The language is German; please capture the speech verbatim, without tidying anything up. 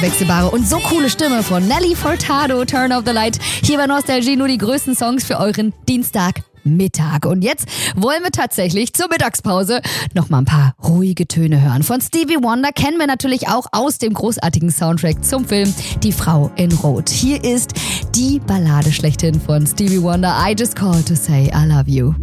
unverwechselbare und so coole Stimme von Nelly Furtado, Turn Off the Light. Hier bei Nostalgie nur die größten Songs für euren Dienstagmittag. Und jetzt wollen wir tatsächlich zur Mittagspause noch mal ein paar ruhige Töne hören. Von Stevie Wonder kennen wir natürlich auch aus dem großartigen Soundtrack zum Film Die Frau in Rot. Hier ist die Ballade schlechthin von Stevie Wonder, I Just Called to Say I Love You.